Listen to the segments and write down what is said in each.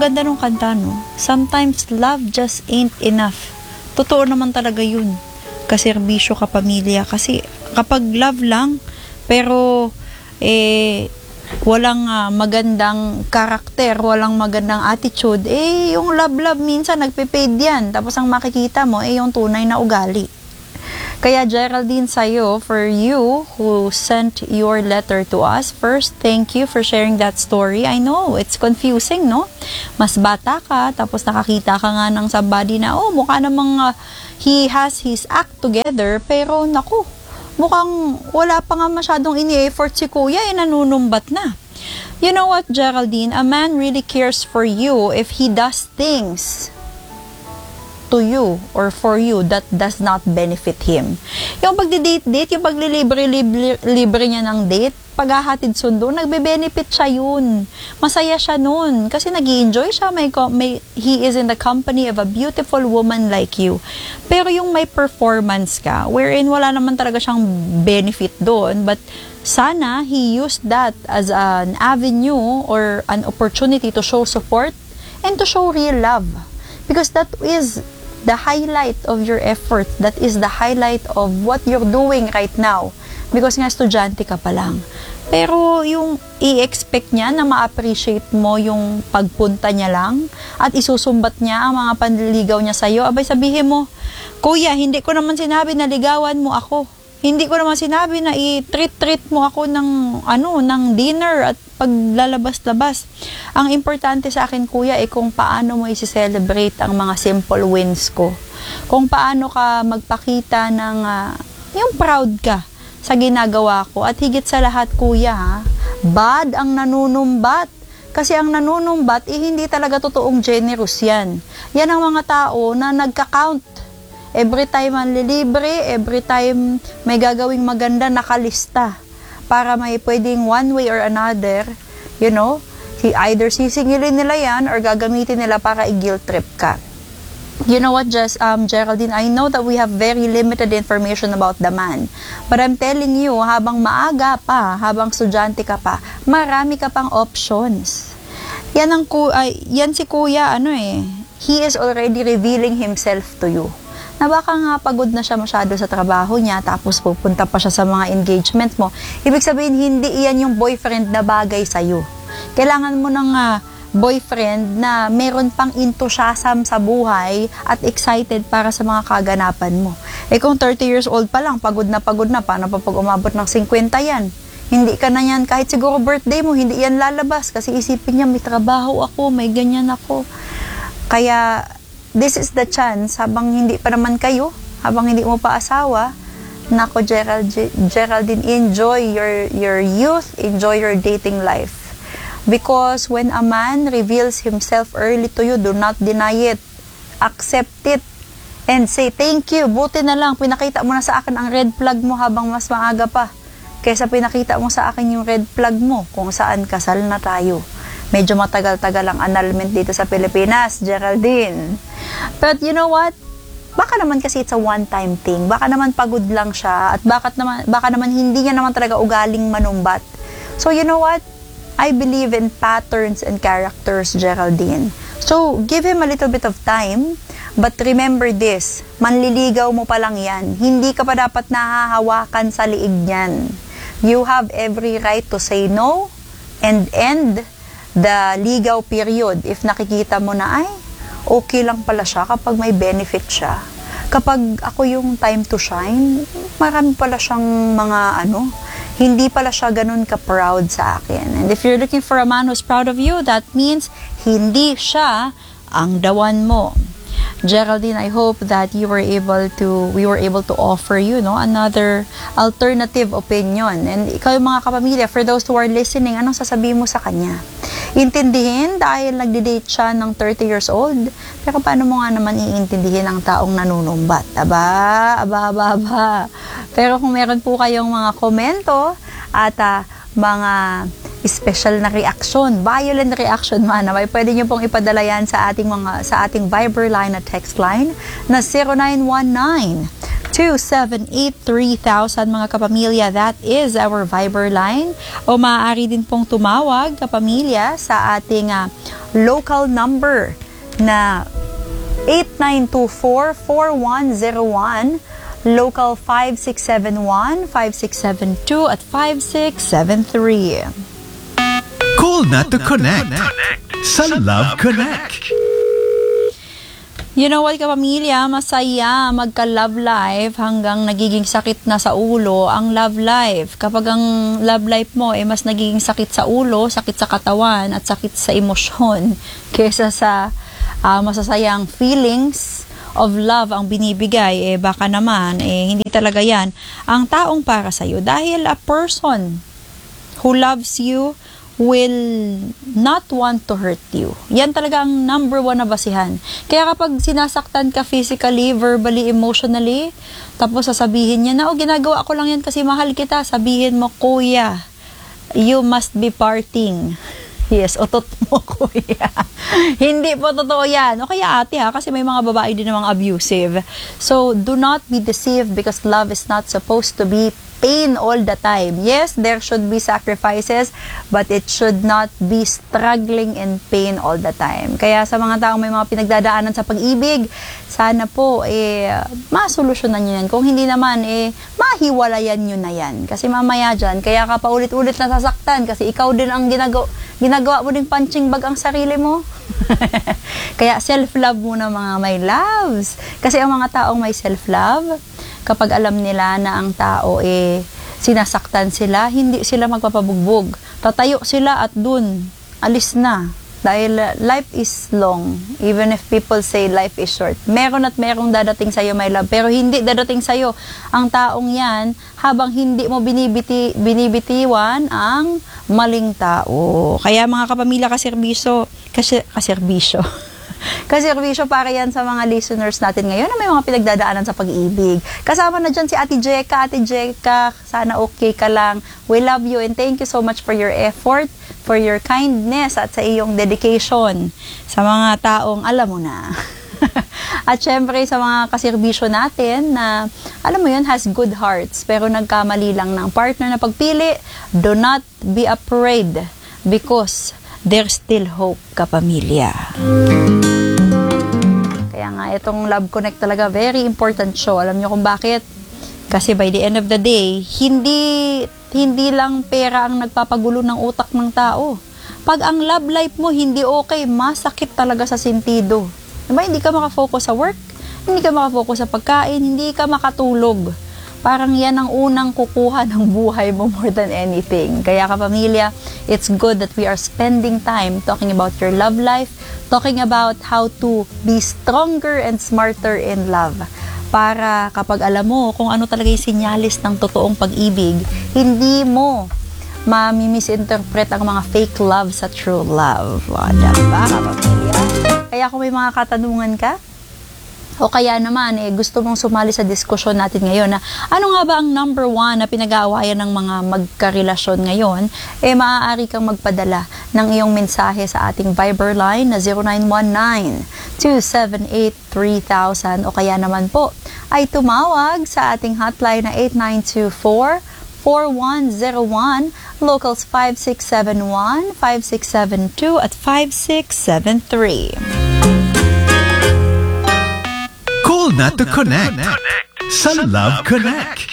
ganda nung kanta, no? Sometimes love just ain't enough. Totoo naman talaga yun. Kaserbisyo ka pamilya. Kasi kapag love lang, pero walang magandang karakter, walang magandang attitude, yung love minsan nagpe-fade yan. Tapos ang makikita mo, yung tunay na ugali. Kaya Geraldine, sa'yo, for you who sent your letter to us, first, thank you for sharing that story. I know, it's confusing, no? Mas bata ka, tapos nakakita ka nga ng somebody na, mukha namang he has his act together, pero naku, mukhang wala pa nga masyadong ini-effort si kuya, nanunumbat na. You know what, Geraldine? A man really cares for you if he does things to you or for you that does not benefit him. Yung pagdi-date-date, yung paglilibre niya ng date, paghahatid sundo, nagbe-benefit siya yun. Masaya siya nun. Kasi nag-i-enjoy siya. He is in the company of a beautiful woman like you. Pero yung may performance ka, wherein wala naman talaga siyang benefit doon, but sana he used that as an avenue or an opportunity to show support and to show real love. Because that is the highlight of your effort. That is the highlight of what you're doing right now. Because nga, estudyante ka pa lang. Pero yung i-expect niya na ma-appreciate mo yung pagpunta niya lang at isusumbat niya ang mga panliligaw niya sa'yo, abay sabihin mo, kuya, hindi ko naman sinabi na ligawan mo ako. Hindi ko naman sinabi na i-treat mo ako ng dinner at paglalabas-labas. Ang importante sa akin, kuya, kung paano mo i-celebrate ang mga simple wins ko. Kung paano ka magpakita ng yung proud ka sa ginagawa ko. At higit sa lahat, kuya, bad ang nanunumbat. Kasi ang nanunumbat, hindi talaga totoong generous yan. Yan ang mga tao na nagka-count. Every time ang lilibre, every time may gagawing maganda, nakalista. Para may pwedeng one way or another, either sisingilin nila yan or gagamitin nila para i-guilt trip ka. You know what, Geraldine, I know that we have very limited information about the man. But I'm telling you, habang maaga pa, habang estudyante ka pa, marami ka pang options. Yan si kuya, he is already revealing himself to you. Na baka nga pagod na siya masyado sa trabaho niya, tapos pupunta pa siya sa mga engagement mo. Ibig sabihin, hindi iyan yung boyfriend na bagay sa'yo. Kailangan mo ng boyfriend na meron pang enthusiasm sa buhay at excited para sa mga kaganapan mo. Kung 30 years old pa lang, pagod na, paano pa pag umabot ng 50 yan? Hindi ka na yan, kahit siguro birthday mo, hindi yan lalabas kasi isipin niya, may trabaho ako, may ganyan ako. Kaya, this is the chance, habang hindi pa naman kayo, habang hindi mo pa asawa, nako Geraldine, enjoy your youth, enjoy your dating life. Because when a man reveals himself early to you, do not deny it. Accept it. And say, thank you, buti na lang, pinakita mo na sa akin ang red flag mo habang mas maaga pa. Kaysa pinakita mo sa akin yung red flag mo, kung saan kasal na tayo. Medyo matagal-tagal ang annulment dito sa Pilipinas, Geraldine. But you know what? Baka naman kasi it's a one-time thing. Baka naman pagod lang siya at baka naman hindi niya naman talaga ugaling manumbat. So you know what? I believe in patterns and characters, Geraldine. So give him a little bit of time, but remember this, manliligaw mo pa lang yan. Hindi ka pa dapat nahahawakan sa liig niyan. You have every right to say no and end the ligaw period if nakikita mo na okay lang pala siya kapag may benefit siya. Kapag ako yung time to shine, marami pala siyang mga hindi pala siya ganun ka-proud sa akin. And if you're looking for a man who's proud of you, that means hindi siya ang the one mo. Geraldine, I hope that we were able to offer you another alternative opinion. And ikaw yung mga kapamilya, for those who are listening, anong sasabihin mo sa kanya? Intindihin dahil nagde-date siya ng 30 years old, pero paano mo nga naman iintindihin ang taong nanunumbat? Aba. Pero kung meron po kayong mga komento at mga special na reaction, violent reaction man, ay pwede nyo pong ipadala yan sa ating Viber line at text line na 0919-2783,000 mga kapamilya. That is our Viber line. O maaari din pong tumawag kapamilya sa ating local number na 8924-4101, local 5671-5672 at 5673. Call na to connect sa Love Connect. You know what, kapamilya, masaya magka-love life hanggang nagiging sakit na sa ulo ang love life. Kapag ang love life mo mas nagiging sakit sa ulo, sakit sa katawan at sakit sa emosyon kesa sa masasayang feelings of love ang binibigay, baka naman hindi talaga yan ang taong para sa'yo. Dahil a person who loves you will not want to hurt you. Yan talaga ang number one na basihan. Kaya kapag sinasaktan ka physically, verbally, emotionally, tapos sasabihin niya na, ginagawa ko lang yan kasi mahal kita, sabihin mo, kuya, you must be parting. Yes, utot mo, kuya. Hindi po totoo yan. O kaya ate kasi may mga babae din namang abusive. So, do not be deceived because love is not supposed to be pain all the time. Yes, there should be sacrifices, but it should not be struggling and pain all the time. Kaya sa mga taong may mga pinagdadaanan sa pag-ibig, sana po, masolusyonan nyo yan. Kung hindi naman, mahiwalayan nyo na yan. Kasi mamaya dyan, kaya ka pa ulit-ulit nasasaktan kasi ikaw din ang ginagawa mo din punching bag ang sarili mo. Kaya self-love muna mga may loves. Kasi ang mga taong may self-love, kapag alam nila na ang tao sinasaktan sila, hindi sila magpapabugbog. Tatayo sila at dun, alis na. Dahil life is long. Even if people say life is short. Meron at merong dadating sa'yo, my love. Pero hindi dadating sa'yo ang taong yan habang hindi mo binibitiwan ang maling tao. Kaya mga kapamilya, kaserbisyo, para yan sa mga listeners natin ngayon na may mga pinagdadaanan sa pag-ibig. Kasama na dyan si Ate Jeka. Ate Jeka, sana okay ka lang. We love you and thank you so much for your effort, for your kindness at sa iyong dedication sa mga taong alam mo na. At syempre sa mga kaserbisyo natin na alam mo yun, has good hearts pero nagkamali lang ng partner na pagpili, do not be afraid because there's still hope, kapamilya. Kaya nga, itong Love Connect talaga, very important show. Alam nyo kung bakit? Kasi by the end of the day, hindi lang pera ang nagpapagulo ng utak ng tao. Pag ang love life mo hindi okay, masakit talaga sa sentido. Diba? Hindi ka makafocus sa work, hindi ka makafocus sa pagkain, hindi ka makatulog. Parang yan ang unang kukuha ng buhay mo more than anything. Kaya kapamilya, it's good that we are spending time talking about your love life, talking about how to be stronger and smarter in love. Para kapag alam mo kung ano talaga yung sinyalis ng totoong pag-ibig, hindi mo mami-misinterpret ang mga fake love sa true love. Diba, kapamilya? Kaya kung may mga katanungan ka, o kaya naman, gusto mong sumali sa diskusyon natin ngayon na ano nga ba ang number one na pinag-aawayan ng mga magkarelasyon ngayon, maaari kang magpadala ng iyong mensahe sa ating Viber line na 0919-278-3000 o kaya naman po ay tumawag sa ating hotline na 8924-4101, locals 5671, 5672 at 5673. Call na to connect sa Love Connect.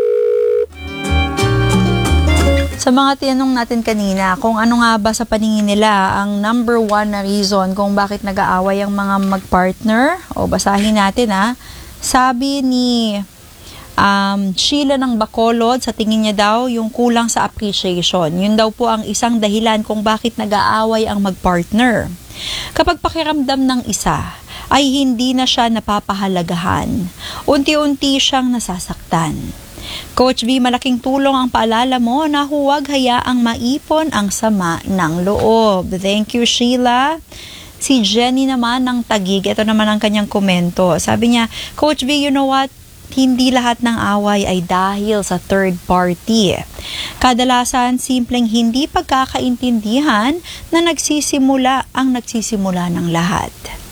Sa mga tinanong natin kanina, kung ano nga ba sa paningin nila ang number one na reason kung bakit nag-aaway ang mga mag-partner, o basahin natin sabi ni Sheila ng Bacolod, sa tingin niya daw yung kulang sa appreciation. Yun daw po ang isang dahilan kung bakit nag-aaway ang mag-partner. Kapag pakiramdam ng isa ay hindi na siya napapahalagahan, unti-unti siyang nasasaktan. Coach V, malaking tulong ang paalala mo na huwag hayaang maipon ang sama ng loob. Thank you, Sheila. Si Jenny naman ng Taguig, ito naman ang kanyang komento. Sabi niya, Coach V, you know what? Hindi lahat ng away ay dahil sa third party. Kadalasan, simpleng hindi pagkakaintindihan na nagsisimula ng lahat.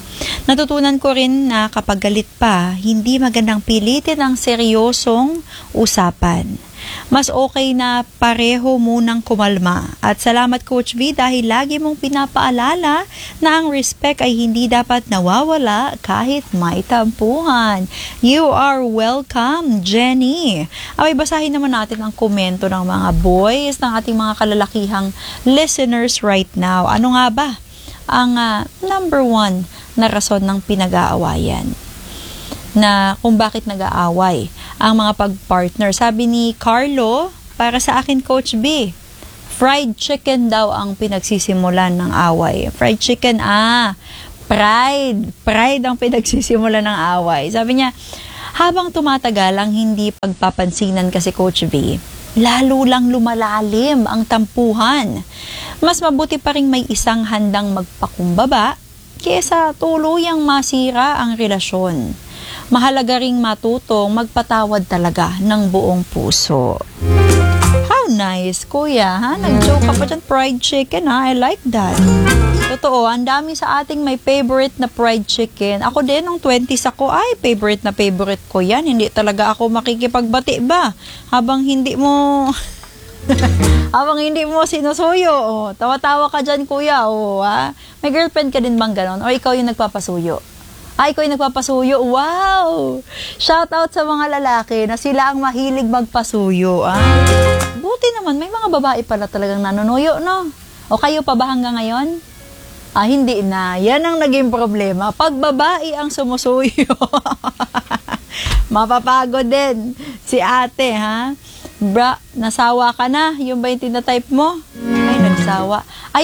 Natutunan ko rin na kapag galit pa, hindi magandang pilitin ang seryosong usapan. Mas okay na pareho munang kumalma. At salamat Coach V dahil lagi mong pinapaalala na ang respect ay hindi dapat nawawala kahit may tampuhan. You are welcome, Jenny. Abay, basahin naman natin ang komento ng mga boys, ng ating mga kalalakihang listeners right now. Ano nga ba ang number one na rason ng pinag-aawayan? Na kung bakit nag-aaway ang mga pag-partner. Sabi ni Carlo, para sa akin Coach B, fried chicken daw ang pinagsisimulan ng away. Fried chicken, pride. Pride ang pinagsisimulan ng away. Sabi niya, habang tumatagal ang hindi pagpapansinan kasi Coach B, lalo lang lumalalim ang tampuhan. Mas mabuti pa rin may isang handang magpakumbaba kaysa tuluyang masira ang relasyon. Mahalaga ring matutong magpatawad talaga ng buong puso. How nice, kuya, ha? Nag-joke ka pa dyan, fried chicken, ha? I like that. Totoo, ang dami sa ating may favorite na fried chicken. Ako din, nung 20s ako, favorite ko yan. Hindi talaga ako makikipagbati ba? Habang hindi mo... habang hindi mo sinusuyo. Tawa-tawa ka dyan, kuya. Ha? May girlfriend ka din bang ganon? O ikaw yung nagpapasuyo? Ikaw yung nagpapasuyo. Wow! Shout out sa mga lalaki na sila ang mahilig magpasuyo. Buti naman, may mga babae pala talagang nanunuyo, no? O kayo pa ba hanggang ngayon? Hindi na. Yan ang naging problema. Pag babae ang sumusuyo, mapapagod din si ate, ha? Bra, nasawa ka na? Yung ba yung tinatype mo? Nagsawa.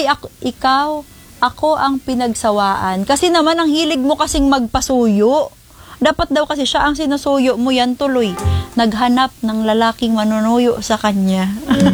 Ako ang pinagsawaan. Kasi naman, ang hilig mo kasing magpasuyo. Dapat daw kasi siya ang sinusuyo mo, yan tuloy. Naghanap ng lalaking manunuyo sa kanya.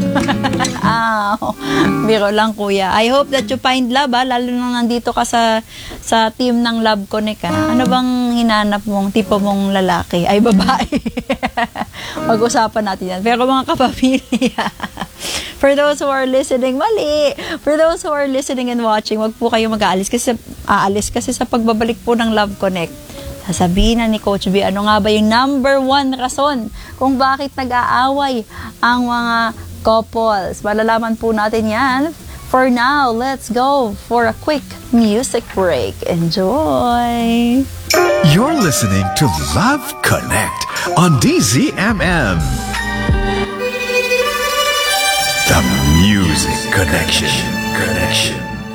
Biro lang, kuya. I hope that you find love, lalo na nandito ka sa team ng Love Connect. Ano bang hinanap mong tipo mong lalaki? Ay, babae. Pag-usapan natin yan. Pero mga kapamilya, for those who are listening, mali. For those who are listening and watching, wag po kayo aalis kasi sa pagbabalik po ng Love Connect. Sasabihin na ni Coach B, ano nga ba yung number one rason kung bakit nag-aaway ang mga couples. Malalaman po natin yan. For now, let's go for a quick music break. Enjoy! You're listening to Love Connect on DZMM. The Music Connection.